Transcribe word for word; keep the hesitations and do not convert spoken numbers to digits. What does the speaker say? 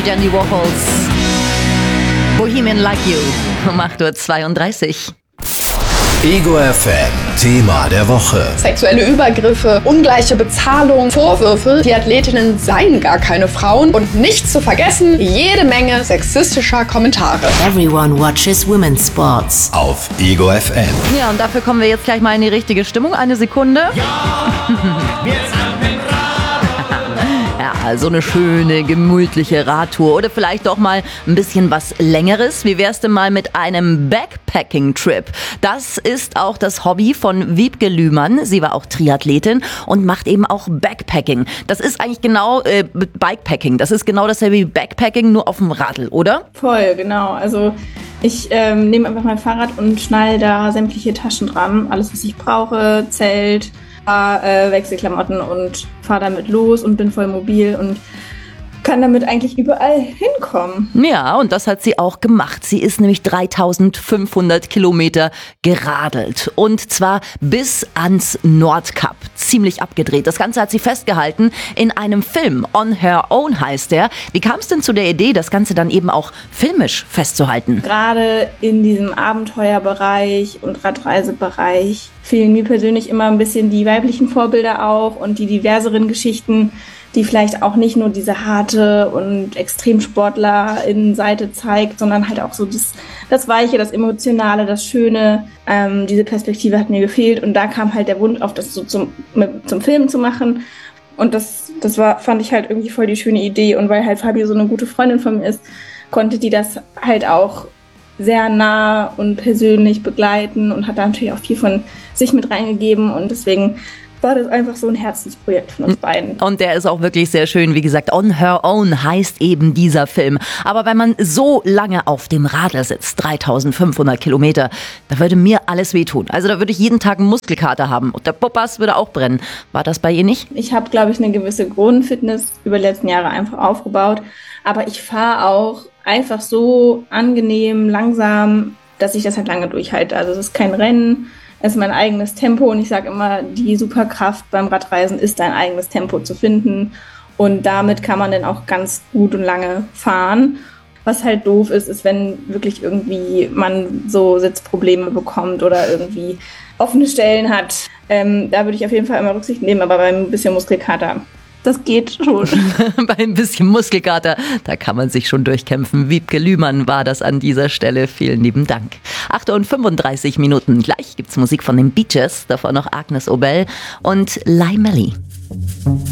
die Dandy Warhols. Bohemian Like You um acht Uhr zweiunddreißig. Ego F M, Thema der Woche. Sexuelle Übergriffe, ungleiche Bezahlung, Vorwürfe, die Athletinnen seien gar keine Frauen und nicht zu vergessen, jede Menge sexistischer Kommentare. Everyone watches women's sports. Auf Ego F M. Ja, und dafür kommen wir jetzt gleich mal in die richtige Stimmung. Eine Sekunde. Ja, wir sind Ja, so eine schöne, gemütliche Radtour oder vielleicht doch mal ein bisschen was Längeres. Wie wär's denn mal mit einem Backpacking-Trip? Das ist auch das Hobby von Wiebke Lühmann. Sie war auch Triathletin und macht eben auch Backpacking. Das ist eigentlich genau äh, Bikepacking. Das ist genau dasselbe wie Backpacking, nur auf dem Radl, oder? Voll, genau. Also ich ähm, nehme einfach mein Fahrrad und schnall da sämtliche Taschen dran. Alles, was ich brauche, Zelt, äh, Wechselklamotten und fahre damit los und bin voll mobil und kann damit eigentlich überall hinkommen. Ja, und das hat sie auch gemacht. Sie ist nämlich dreitausendfünfhundert Kilometer geradelt. Und zwar bis ans Nordkap. Ziemlich abgedreht. Das Ganze hat sie festgehalten in einem Film. On Her Own heißt der. Wie kam es denn zu der Idee, das Ganze dann eben auch filmisch festzuhalten? Gerade in diesem Abenteuerbereich und Radreisebereich fehlen mir persönlich immer ein bisschen die weiblichen Vorbilder auch und die diverseren Geschichten, die vielleicht auch nicht nur diese harte und Extremsportler-Seite zeigt, sondern halt auch so das, das Weiche, das Emotionale, das Schöne. Ähm, diese Perspektive hat mir gefehlt und da kam halt der Wunsch auf, das so zum, mit, zum Film zu machen. Und das, das war, fand ich halt irgendwie voll die schöne Idee. Und weil halt Fabio so eine gute Freundin von mir ist, konnte die das halt auch sehr nah und persönlich begleiten und hat da natürlich auch viel von sich mit reingegeben und deswegen war das einfach so ein Herzensprojekt von uns beiden. Und der ist auch wirklich sehr schön. Wie gesagt, On Her Own heißt eben dieser Film. Aber wenn man so lange auf dem Radl sitzt, dreitausendfünfhundert Kilometer, da würde mir alles wehtun. Also da würde ich jeden Tag einen Muskelkater haben und der Popas würde auch brennen. War das bei ihr nicht? Ich habe, glaube ich, eine gewisse Grundfitness über die letzten Jahre einfach aufgebaut. Aber ich fahre auch einfach so angenehm, langsam, dass ich das halt lange durchhalte. Also es ist kein Rennen. Es ist mein eigenes Tempo und ich sage immer, die Superkraft beim Radreisen ist, dein eigenes Tempo zu finden und damit kann man dann auch ganz gut und lange fahren. Was halt doof ist, ist, wenn wirklich irgendwie man so Sitzprobleme bekommt oder irgendwie offene Stellen hat. Ähm, da würde ich auf jeden Fall immer Rücksicht nehmen, aber beim bisschen Muskelkater, das geht schon. Bei ein bisschen Muskelkater, da kann man sich schon durchkämpfen. Wiebke Lühmann war das an dieser Stelle. Vielen lieben Dank. acht Uhr fünfunddreißig Minuten. Gleich gibt's Musik von den Beaches, davor noch Agnes Obel und Lai Melly.